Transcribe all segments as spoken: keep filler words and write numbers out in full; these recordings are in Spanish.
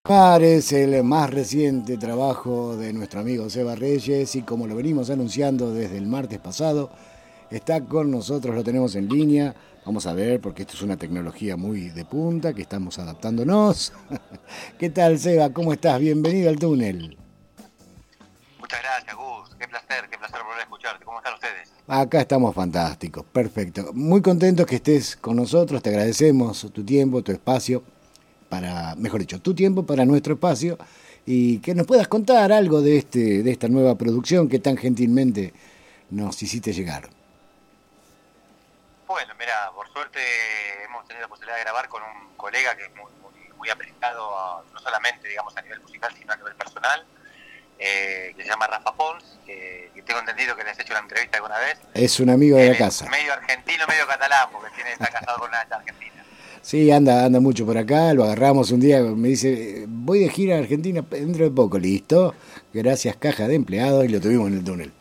Es el más reciente trabajo de nuestro amigo Seba Reyes y como lo venimos anunciando desde el martes pasado, está con nosotros, lo tenemos en línea. Vamos a ver, porque esto es una tecnología muy de punta, que estamos adaptándonos. ¿Qué tal, Seba? ¿Cómo estás? Bienvenido al túnel. Muchas gracias, Gus. Qué placer, qué placer volver a escucharte. ¿Cómo están ustedes? Acá estamos fantásticos, perfecto. Muy contentos que estés con nosotros, te agradecemos tu tiempo, tu espacio, para, mejor dicho, tu tiempo para nuestro espacio y que nos puedas contar algo de este, de esta nueva producción que tan gentilmente nos hiciste llegar. Bueno, mira, por suerte hemos tenido la posibilidad de grabar con un colega que es muy, muy, muy apreciado, a, no solamente digamos a nivel musical, sino a nivel personal, eh, que se llama Rafa Pons, que, que tengo entendido que le has hecho una entrevista alguna vez. Es un amigo de Él la casa. Medio argentino, medio catalán, porque tiene, está casado con una argentina. Sí, anda, anda mucho por acá, lo agarramos un día, me dice, voy de gira a Argentina dentro de poco, listo, gracias caja de empleados y lo tuvimos en el túnel.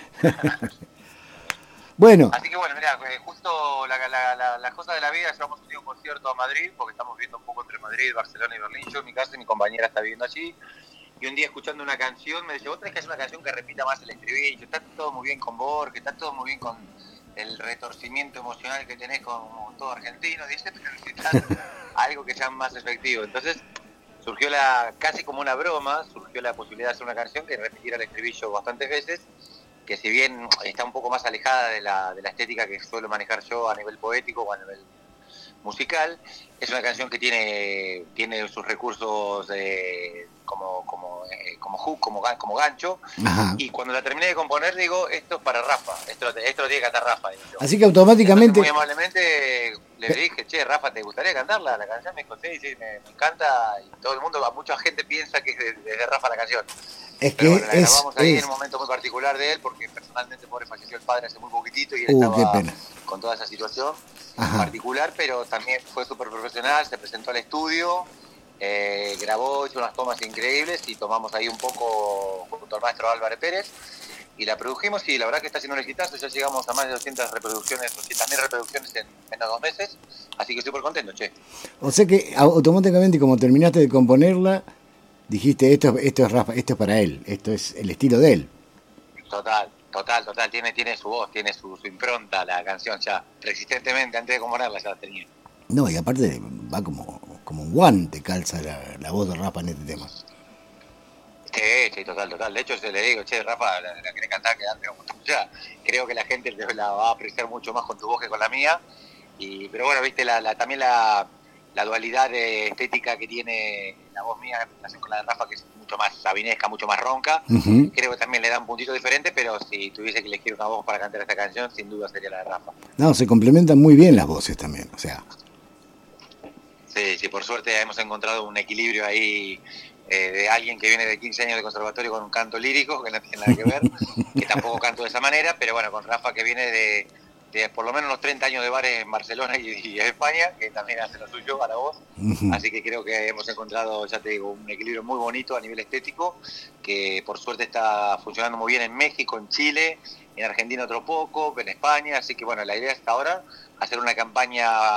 Bueno. Así que bueno, mira, justo la, la, la, la cosa de la vida, llevamos un día un concierto a Madrid, porque estamos viviendo un poco entre Madrid, Barcelona y Berlín. Yo en mi casa y mi compañera está viviendo allí. Y un día escuchando una canción me dice, vos tenés que hacer una canción que repita más el estribillo, está todo muy bien con Borges, está todo muy bien con el retorcimiento emocional que tenés como todo argentino, dice, pero necesitas algo que sea más efectivo. Entonces surgió la, casi como una broma, surgió la posibilidad de hacer una canción que repitiera el estribillo bastantes veces, que si bien está un poco más alejada de la, de la estética que suelo manejar yo a nivel poético o a nivel musical, es una canción que tiene, tiene sus recursos de, como, como, eh, como hook, como, como gancho. Ajá. Y cuando la terminé de componer digo, esto es para Rafa, esto, esto lo tiene que cantar Rafa. Así que automáticamente... Entonces, muy amablemente le dije, che, Rafa, ¿te gustaría cantarla? La canción me dijo, sí, sí, me, me encanta, y todo el mundo, mucha gente piensa que es de, de, de Rafa la canción. Es que Pero bueno, la es, grabamos ahí es... en un momento muy particular de él, porque personalmente pobre falleció el padre hace muy poquitito y él uh, estaba qué pena. con toda esa situación. Ajá. Particular, pero también fue súper profesional, se presentó al estudio, eh, grabó, hizo unas tomas increíbles y tomamos ahí un poco junto al maestro Álvarez Pérez y la produjimos y la verdad que está haciendo un exitazo, ya llegamos a más de doscientas reproducciones, doscientas mil reproducciones en menos de dos meses, así que súper contento, che. O sea que automáticamente como terminaste de componerla, dijiste esto, esto es Rafa, esto es para él, esto es el estilo de él. Total. Total, total, tiene, tiene su voz, tiene su, su impronta la canción ya, resistentemente antes de componerla ya la tenía. No, y aparte va como, como un guante calza la, la voz de Rafa en este tema. Sí, sí, total, total. De hecho, se le digo, che, Rafa, la, la querés cantar, quedate como tuya. Creo que la gente la va a apreciar mucho más con tu voz que con la mía. Y, pero bueno, viste, la, la, también la, la dualidad de estética que tiene la voz mía en relación con la de Rafa, que es mucho más sabinesca, mucho más ronca. Uh-huh. Creo que también le da un puntito diferente, pero si tuviese que elegir una voz para cantar esta canción, sin duda sería la de Rafa. No, se complementan muy bien las voces también, o sea. Sí, sí, por suerte hemos encontrado un equilibrio ahí eh, de alguien que viene de quince años de conservatorio con un canto lírico, que no tiene nada que ver, que tampoco canto de esa manera, pero bueno, con Rafa que viene de, de por lo menos unos treinta años de bares en Barcelona y, y en España, que también hace lo suyo a la voz, uh-huh. Así que creo que hemos encontrado, ya te digo, un equilibrio muy bonito a nivel estético, que por suerte está funcionando muy bien en México, en Chile, en Argentina otro poco, en España, así que bueno, la idea es ahora hacer una campaña